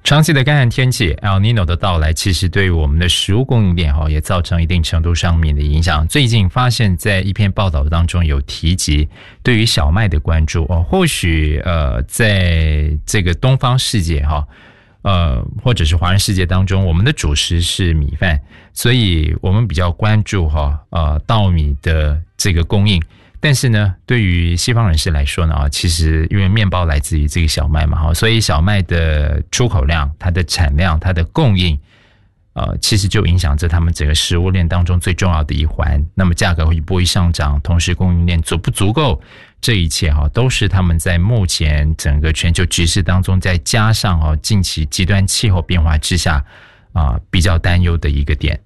长期的干旱天气 El Nino 的到来，其实对于我们的食物供应链也造成一定程度上面的影响。最近发现在一篇报道当中有提及对于小麦的关注或许在这个东方世界或者是华人世界当中，我们的主食是米饭，所以我们比较关注稻米的这个供应。但是呢，对于西方人士来说呢，其实因为面包来自于这个小麦嘛，所以小麦的出口量、它的产量、它的供应，其实就影响着他们整个食物链当中最重要的一环。那么价格会不会上涨，同时供应链足不足够，这一切都是他们在目前整个全球局势当中，再加上近期极端气候变化之下比较担忧的一个点。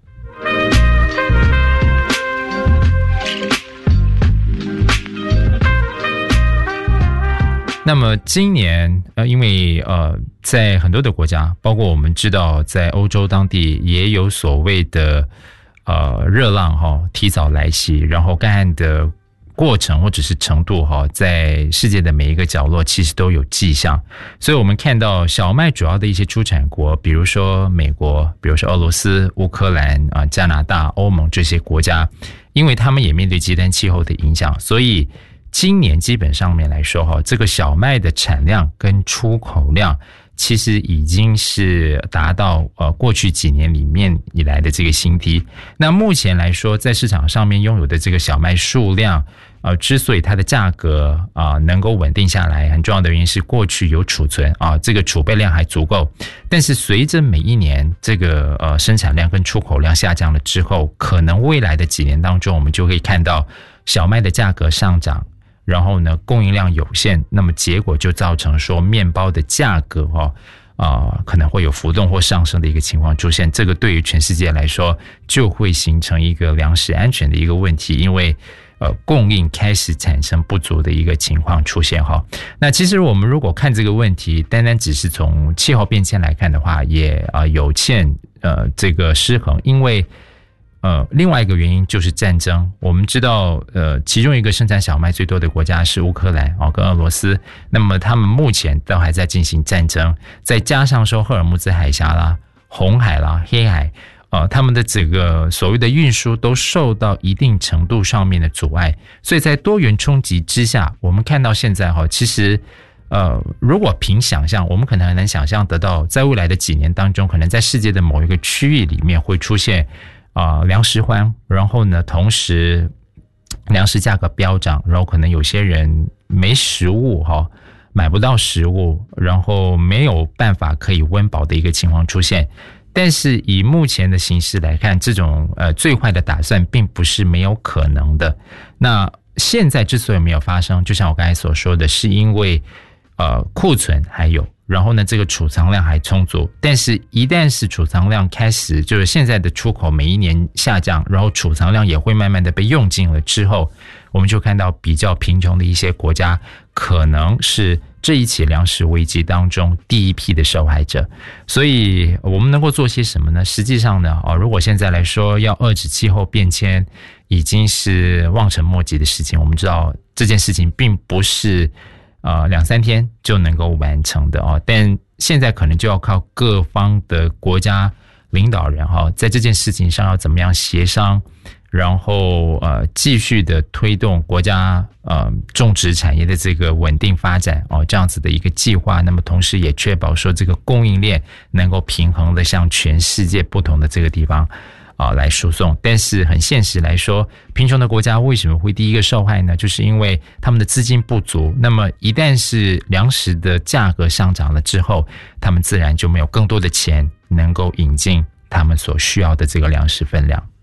那么今年因为在很多的国家，包括我们知道在欧洲当地也有所谓的热浪提早来袭，然后干旱的过程或者是程度在世界的每一个角落其实都有迹象。所以我们看到小麦主要的一些出产国，比如说美国，比如说俄罗斯、乌克兰加拿大、欧盟这些国家，因为他们也面对极端气候的影响，所以今年基本上面来说这个小麦的产量跟出口量其实已经是达到过去几年里面以来的这个新低。那目前来说，在市场上面拥有的这个小麦数量之所以它的价格能够稳定下来，很重要的原因是过去有储存这个储备量还足够。但是随着每一年这个生产量跟出口量下降了之后，可能未来的几年当中，我们就会看到小麦的价格上涨，然后呢，供应量有限，那么结果就造成说面包的价格可能会有浮动或上升的一个情况出现。这个对于全世界来说，就会形成一个粮食安全的一个问题，因为供应开始产生不足的一个情况出现那其实我们如果看这个问题，单单只是从气候变迁来看的话，也有欠这个失衡，因为另外一个原因就是战争。我们知道其中一个生产小麦最多的国家是乌克兰跟俄罗斯，那么他们目前都还在进行战争，再加上说赫尔木兹海峡啦、红海啦、黑海他们的这个所谓的运输都受到一定程度上面的阻碍，所以在多元冲击之下，我们看到现在其实如果凭想象，我们可能很难想象得到在未来的几年当中，可能在世界的某一个区域里面会出现粮食荒，然后呢，同时粮食价格飙涨，然后可能有些人没食物买不到食物，然后没有办法可以温饱的一个情况出现。但是以目前的形势来看，这种最坏的打算并不是没有可能的。那现在之所以没有发生，就像我刚才所说的，是因为库存还有，然后呢这个储藏量还充足。但是一旦是储藏量开始，就是现在的出口每一年下降，然后储藏量也会慢慢的被用尽了之后，我们就看到比较贫穷的一些国家可能是这一起粮食危机当中第一批的受害者。所以我们能够做些什么呢？实际上呢如果现在来说要遏制气候变迁，已经是望尘莫及的事情。我们知道这件事情并不是2-3天就能够完成的但现在可能就要靠各方的国家领导人在这件事情上要怎么样协商，然后继续的推动国家种植产业的这个稳定发展这样子的一个计划。那么同时也确保说这个供应链能够平衡的向全世界不同的这个地方来输送。但是很现实来说，贫穷的国家为什么会第一个受害呢？就是因为他们的资金不足，那么一旦是粮食的价格上涨了之后，他们自然就没有更多的钱能够引进他们所需要的这个粮食分量。